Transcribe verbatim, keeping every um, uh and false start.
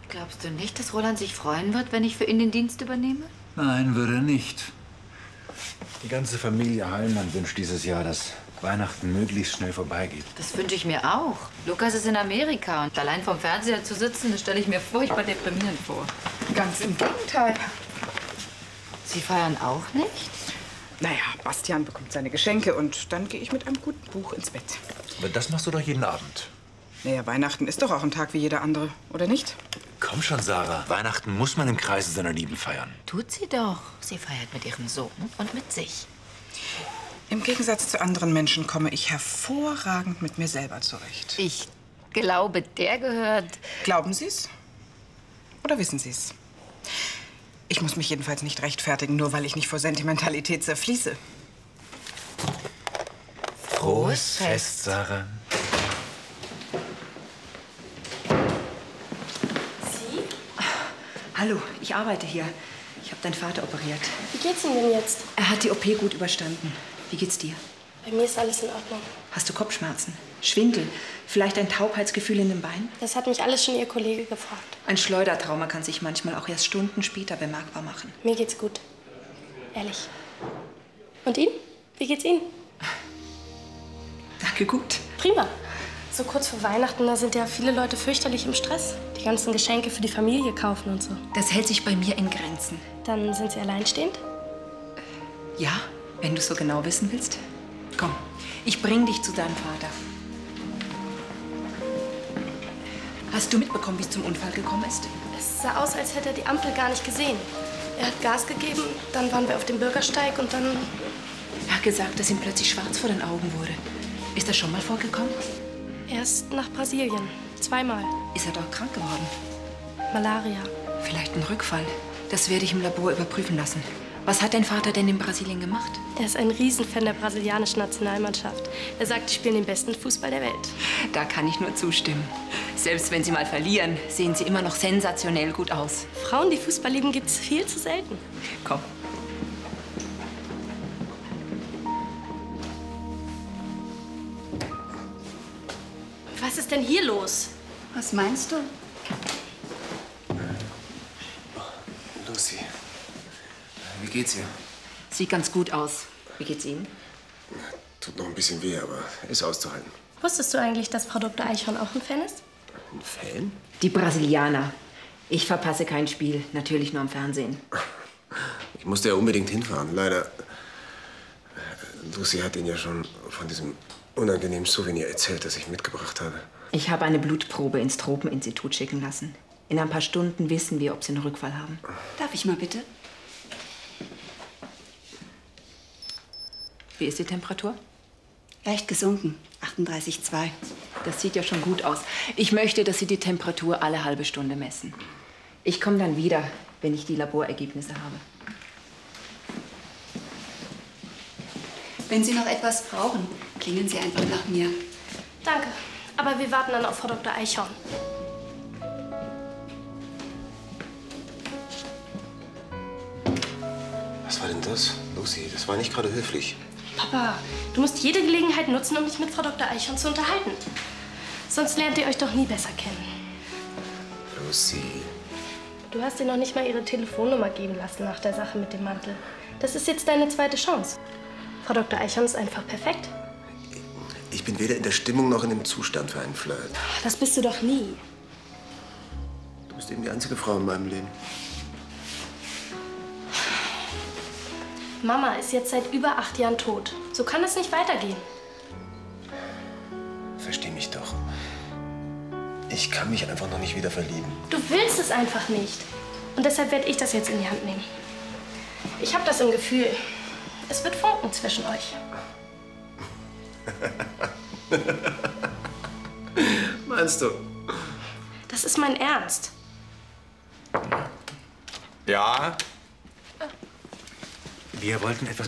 Glaubst du nicht, dass Roland sich freuen wird, wenn ich für ihn den Dienst übernehme? Nein, würde er nicht. Die ganze Familie Heilmann wünscht dieses Jahr, dass Weihnachten möglichst schnell vorbeigeht. Das wünsche ich mir auch. Lukas ist in Amerika und allein vom Fernseher zu sitzen, das stelle ich mir furchtbar deprimierend vor. Ganz im Gegenteil. Sie feiern auch nicht? Naja, Bastian bekommt seine Geschenke und dann gehe ich mit einem guten Buch ins Bett. Aber das machst du doch jeden Abend. Naja, Weihnachten ist doch auch ein Tag wie jeder andere, oder nicht? Komm schon, Sarah. Weihnachten muss man im Kreise seiner Lieben feiern. Tut sie doch. Sie feiert mit ihrem Sohn und mit sich. Im Gegensatz zu anderen Menschen komme ich hervorragend mit mir selber zurecht. Ich glaube, der gehört... Glauben Sie's? Oder wissen Sie's? Ich muss mich jedenfalls nicht rechtfertigen, nur weil ich nicht vor Sentimentalität zerfließe. Frohes Fest, Sarah. Sie? Hallo, ich arbeite hier. Ich habe deinen Vater operiert. Wie geht's ihm denn jetzt? Er hat die O P gut überstanden. Wie geht's dir? Bei mir ist alles in Ordnung. Hast du Kopfschmerzen? Schwindel? Vielleicht ein Taubheitsgefühl in den Beinen? Das hat mich alles schon Ihr Kollege gefragt. Ein Schleudertrauma kann sich manchmal auch erst Stunden später bemerkbar machen. Mir geht's gut. Ehrlich. Und Ihnen? Wie geht's Ihnen? Danke, gut. Prima. So kurz vor Weihnachten, da sind ja viele Leute fürchterlich im Stress. Die ganzen Geschenke für die Familie kaufen und so. Das hält sich bei mir in Grenzen. Dann sind Sie alleinstehend? Ja, wenn du so genau wissen willst. Komm, ich bring dich zu deinem Vater. Hast du mitbekommen, wie es zum Unfall gekommen ist? Es sah aus, als hätte er die Ampel gar nicht gesehen. Er hat Gas gegeben, dann waren wir auf dem Bürgersteig und dann... Er hat gesagt, dass ihm plötzlich schwarz vor den Augen wurde. Ist das schon mal vorgekommen? Erst nach Brasilien. Zweimal. Ist er dort krank geworden? Malaria. Vielleicht ein Rückfall. Das werde ich im Labor überprüfen lassen. Was hat dein Vater denn in Brasilien gemacht? Er ist ein Riesenfan der brasilianischen Nationalmannschaft. Er sagt, die spielen den besten Fußball der Welt. Da kann ich nur zustimmen. Selbst wenn sie mal verlieren, sehen sie immer noch sensationell gut aus. Frauen, die Fußball lieben, gibt es viel zu selten. Komm. Was ist denn hier los? Was meinst du? Lucy, wie geht's ihr? Sieht ganz gut aus. Wie geht's Ihnen? Tut noch ein bisschen weh, aber ist auszuhalten. Wusstest du eigentlich, dass Frau Doktor Eichhorn auch ein Fan ist? Ein Fan? Die Brasilianer. Ich verpasse kein Spiel, natürlich nur im Fernsehen. Ich musste ja unbedingt hinfahren. Leider, äh, Lucy hat Ihnen ja schon von diesem unangenehmen Souvenir erzählt, das ich mitgebracht habe. Ich habe eine Blutprobe ins Tropeninstitut schicken lassen. In ein paar Stunden wissen wir, ob Sie einen Rückfall haben. Darf ich mal bitte? Wie ist die Temperatur? Leicht gesunken. achtunddreißig Komma zwei. Das sieht ja schon gut aus. Ich möchte, dass Sie die Temperatur alle halbe Stunde messen. Ich komme dann wieder, wenn ich die Laborergebnisse habe. Wenn Sie noch etwas brauchen, klingeln Sie einfach nach mir. Danke. Aber wir warten dann auf Frau Doktor Eichhorn. Was war denn das, Lucy? Das war nicht gerade höflich. Papa, du musst jede Gelegenheit nutzen, um dich mit Frau Doktor Eichhorn zu unterhalten. Sonst lernt ihr euch doch nie besser kennen. Lucy. Du hast ihr noch nicht mal ihre Telefonnummer geben lassen nach der Sache mit dem Mantel. Das ist jetzt deine zweite Chance. Frau Doktor Eichhorn ist einfach perfekt. Ich bin weder in der Stimmung noch in dem Zustand für einen Flirt. Das bist du doch nie. Du bist eben die einzige Frau in meinem Leben. Mama ist jetzt seit über acht Jahren tot. So kann das nicht weitergehen. Versteh mich doch. Ich kann mich einfach noch nicht wieder verlieben. Du willst es einfach nicht. Und deshalb werde ich das jetzt in die Hand nehmen. Ich habe das im Gefühl. Es wird funken zwischen euch. Meinst du? Das ist mein Ernst. Ja? Wir wollten etwas